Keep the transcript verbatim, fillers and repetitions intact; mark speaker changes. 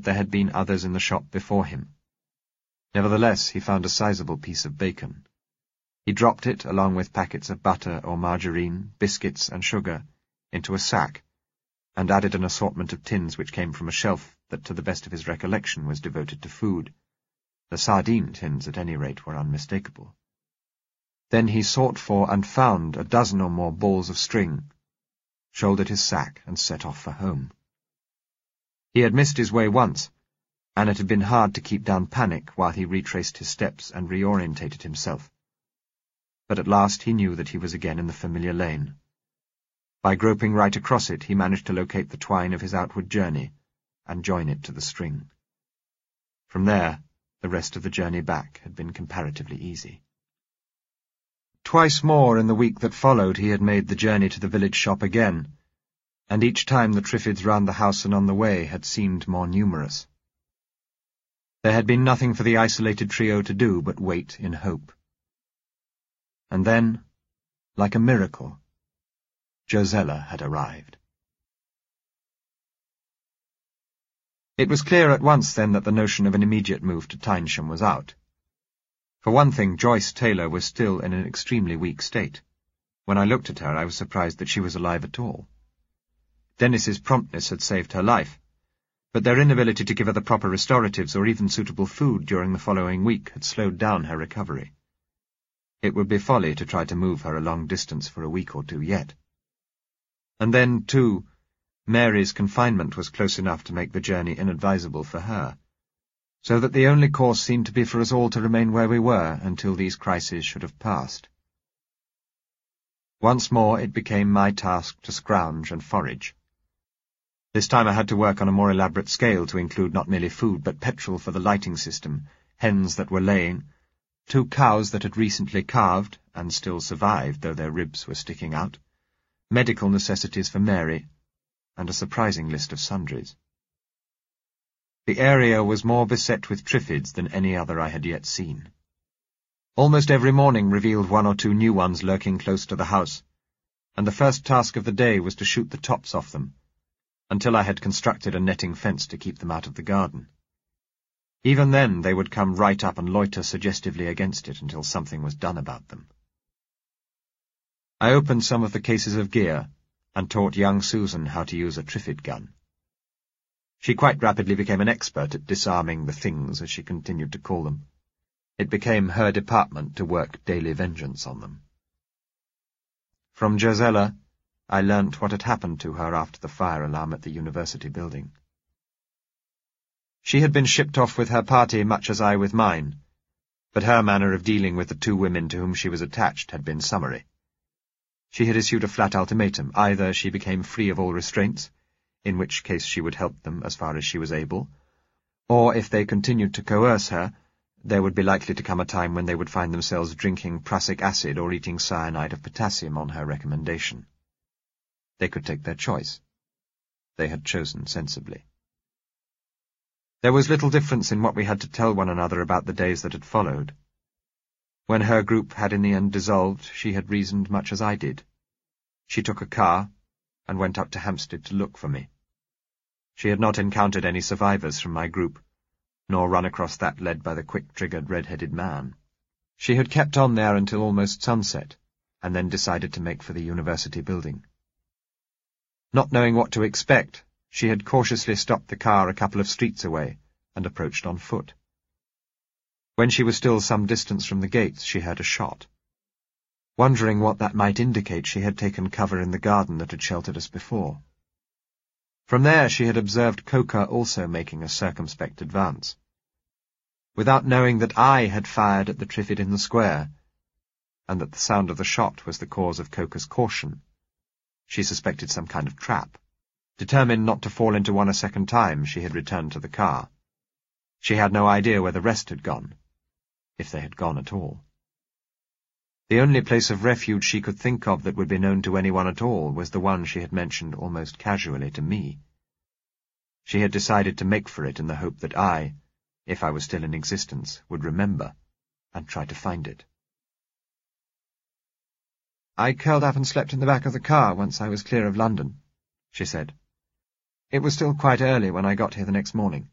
Speaker 1: there had been others in the shop before him. Nevertheless, he found a sizable piece of bacon. He dropped it, along with packets of butter or margarine, biscuits and sugar, into a sack, and added an assortment of tins which came from a shelf that, to the best of his recollection, was devoted to food. The sardine tins, at any rate, were unmistakable. Then he sought for and found a dozen or more balls of string, shouldered his sack, and set off for home. He had missed his way once, and it had been hard to keep down panic while he retraced his steps and reorientated himself. But at last he knew that he was again in the familiar lane. By groping right across it, he managed to locate the twine of his outward journey and join it to the string. From there, the rest of the journey back had been comparatively easy. Twice more in the week that followed he had made the journey to the village shop again, and each time the Triffids round the house and on the way had seemed more numerous. There had been nothing for the isolated trio to do but wait in hope. And then, like a miracle, Josella had arrived. It was clear at once then that the notion of an immediate move to Tynesham was out. For one thing, Joyce Taylor was still in an extremely weak state. When I looked at her, I was surprised that she was alive at all. Dennis's promptness had saved her life, but their inability to give her the proper restoratives or even suitable food during the following week had slowed down her recovery. It would be folly to try to move her a long distance for a week or two yet. And then, too, Mary's confinement was close enough to make the journey inadvisable for her, so that the only course seemed to be for us all to remain where we were until these crises should have passed. Once more it became my task to scrounge and forage. This time I had to work on a more elaborate scale to include not merely food but petrol for the lighting system, hens that were laying, two cows that had recently calved and still survived though their ribs were sticking out, medical necessities for Mary, and a surprising list of sundries. The area was more beset with Triffids than any other I had yet seen. Almost every morning revealed one or two new ones lurking close to the house, and the first task of the day was to shoot the tops off them, until I had constructed a netting fence to keep them out of the garden. Even then they would come right up and loiter suggestively against it until something was done about them. I opened some of the cases of gear, and taught young Susan how to use a Triffid gun. She quite rapidly became an expert at disarming the things, as she continued to call them. It became her department to work daily vengeance on them. From Josella, I learnt what had happened to her after the fire alarm at the university building. She had been shipped off with her party much as I with mine, but her manner of dealing with the two women to whom she was attached had been summary. She had issued a flat ultimatum: either she became free of all restraints, in which case she would help them as far as she was able, or if they continued to coerce her, there would be likely to come a time when they would find themselves drinking prussic acid or eating cyanide of potassium on her recommendation. They could take their choice. They had chosen sensibly. There was little difference in what we had to tell one another about the days that had followed. When her group had in the end dissolved, she had reasoned much as I did. She took a car and went up to Hampstead to look for me. She had not encountered any survivors from my group, nor run across that led by the quick-triggered red-headed man. She had kept on there until almost sunset, and then decided to make for the university building. Not knowing what to expect, she had cautiously stopped the car a couple of streets away and approached on foot. When she was still some distance from the gates, she heard a shot. Wondering what that might indicate, she had taken cover in the garden that had sheltered us before. From there she had observed Coker also making a circumspect advance. Without knowing that I had fired at the Triffid in the square, and that the sound of the shot was the cause of Coker's caution, she suspected some kind of trap. Determined not to fall into one a second time, she had returned to the car. She had no idea where the rest had gone, if they had gone at all. The only place of refuge she could think of that would be known to anyone at all was the one she had mentioned almost casually to me. She had decided to make for it in the hope that I, if I was still in existence, would remember and try to find it. "I curled up and slept in the back of the car once I was clear of London," she said. "It was still quite early when I got here the next morning.